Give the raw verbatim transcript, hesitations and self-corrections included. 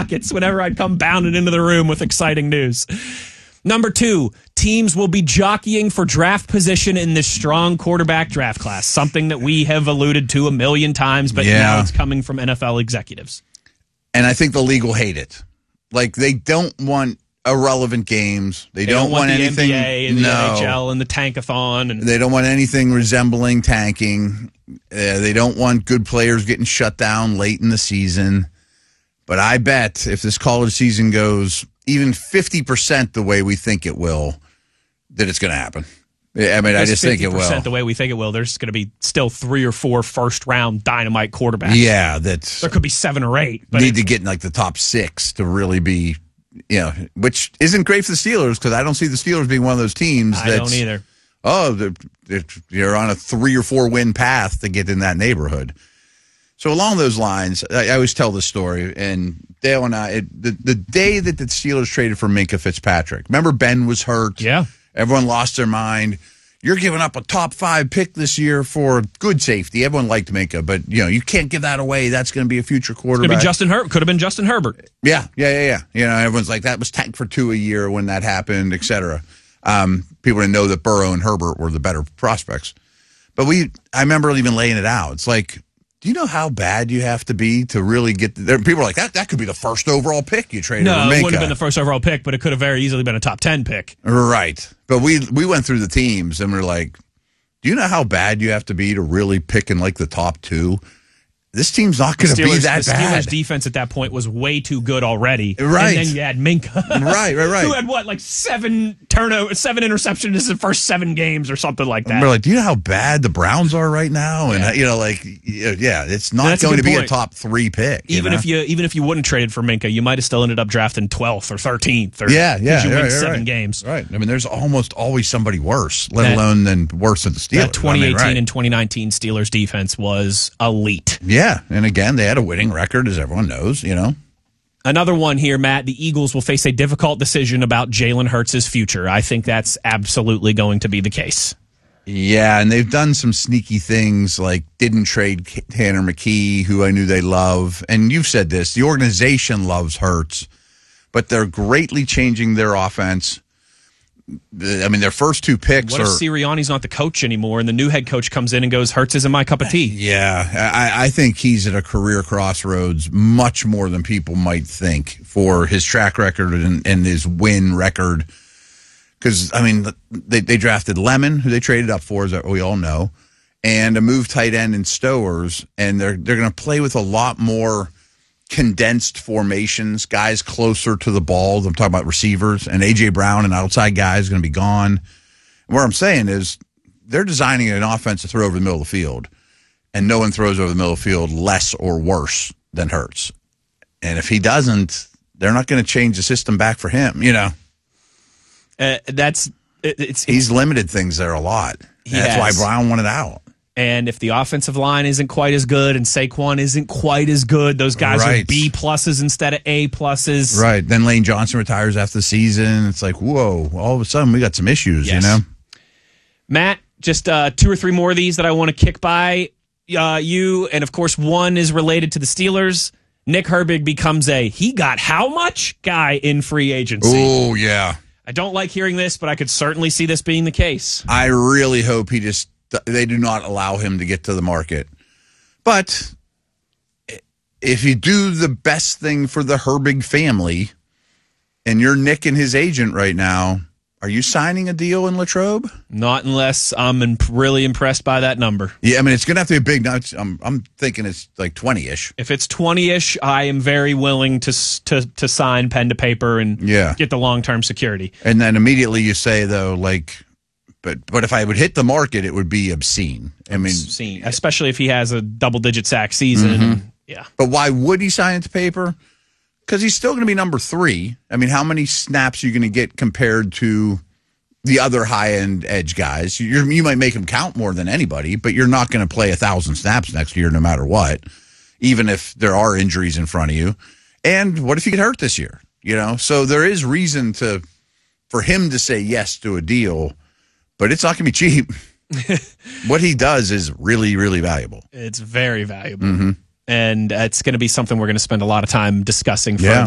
Nuggets whenever I'd come bounding into the room with exciting news. Number two, teams will be jockeying for draft position in this strong quarterback draft class, something that we have alluded to a million times, but yeah. now it's coming from N F L executives. And I think the league will hate it. Like, they don't want irrelevant games. They, they don't, don't want, want the anything. N B A and the no. N H L and the tankathon. And they don't want anything resembling tanking. Uh, they don't want good players getting shut down late in the season. But I bet if this college season goes even fifty percent the way we think it will, that it's going to happen. I mean, I just think it will. fifty percent the way we think it will, there's going to be still three or four first-round dynamite quarterbacks. Yeah, that's... There could be seven or eight. But need to get in like the top six to really be, you know, which isn't great for the Steelers because I don't see the Steelers being one of those teams I that's... don't either. Oh, they're, they're, you're on a three or four win path to get in that neighborhood. So along those lines, I, I always tell this story, and Dale and I, it, the, the day that the Steelers traded for Minkah Fitzpatrick, remember Ben was hurt? Yeah. Everyone lost their mind. You're giving up a top five pick this year for good safety. Everyone liked Minkah, but you know you can't give that away. That's going to be a future quarterback. Could be Justin Herbert. Could have been Justin Herbert. Yeah, yeah, yeah, yeah. You know, everyone's like that was tanked for two a year when that happened, et cetera. Um, people didn't know that Burrow and Herbert were the better prospects. But we, I remember even laying it out. It's like, do you know how bad you have to be to really get there? People are like, that that could be the first overall pick you traded. No, for Minkah. it wouldn't have been the first overall pick, but it could have very easily been a top ten pick. Right. But we we went through the teams and we're like, do you know how bad you have to be to really pick in like the top two? This team's not going to be that the bad. The Steelers' defense at that point was way too good already. Right. And then you had Minkah. Right, right, right. Who had, what, like seven turnover, seven interceptions in the first seven games or something like that. And we're like, do you know how bad the Browns are right now? And, yeah. you know, like, yeah, it's not That's going to be point. a top three pick. Even you know? if you even if you wouldn't traded for Minkah, you might have still ended up drafting twelfth or thirteenth. Or, yeah, yeah. you right, win right, seven right. games. Right. I mean, there's almost always somebody worse, let that, alone than worse than the Steelers. That twenty eighteen I mean, right. and twenty nineteen Steelers defense was elite. Yeah. And again, they had a winning record, as everyone knows, you know. Another one here, Matt. The Eagles will face a difficult decision about Jalen Hurts' future. I think that's absolutely going to be the case. Yeah, and they've done some sneaky things, like didn't trade Tanner McKee, who I knew they love. And you've said this, the organization loves Hurts, but they're greatly changing their offense. I mean, their first two picks what are... What if Sirianni's not the coach anymore, and the new head coach comes in and goes, Hurts isn't my cup of tea? Yeah, I, I think he's at a career crossroads much more than people might think for his track record and, and his win record. Because, I mean, they, they drafted Lemon, who they traded up for, as we all know, and a move tight end in Stowers, and they're, they're going to play with a lot more condensed formations, guys closer to the ball. I'm talking about receivers, and A J Brown, an outside guy, is going to be gone. And what I'm saying is they're designing an offense to throw over the middle of the field, and no one throws over the middle of the field less or worse than Hurts. And if he doesn't, they're not going to change the system back for him, you know. Uh, that's it, it's He's it's, limited things there a lot. That's why Brown wanted out. And if the offensive line isn't quite as good and Saquon isn't quite as good, those guys right. are B pluses instead of A pluses. Right. Then Lane Johnson retires after the season. It's like, whoa, all of a sudden we got some issues, yes. you know? Matt, just uh, two or three more of these that I want to kick by uh, you. And, of course, one is related to the Steelers. Nick Herbig becomes a he got how much guy in free agency. Oh, yeah. I don't like hearing this, but I could certainly see this being the case. I really hope he just they do not allow him to get to the market. But if you do the best thing for the Herbig family and you're Nick and his agent right now, are you signing a deal in Latrobe? Not unless I'm imp- really impressed by that number. Yeah, I mean, it's going to have to be a big number. I'm, I'm thinking it's like twenty-ish. If it's twenty-ish, I am very willing to to to sign pen to paper and yeah. get the long-term security. And then immediately you say, though, like, but but if I would hit the market, it would be obscene. I mean, obscene, especially if he has a double-digit sack season. Mm-hmm. Yeah. But why would he sign it to paper? Because he's still going to be number three. I mean, how many snaps are you going to get compared to the other high-end edge guys? You're, you might make him count more than anybody, but you're not going to play a thousand snaps next year no matter what, even if there are injuries in front of you. And what if you get hurt this year? You know, so there is reason to for him to say yes to a deal, but it's not going to be cheap. What he does is really, really valuable. It's very valuable. Mm-hmm. And it's going to be something we're going to spend a lot of time discussing yeah. further.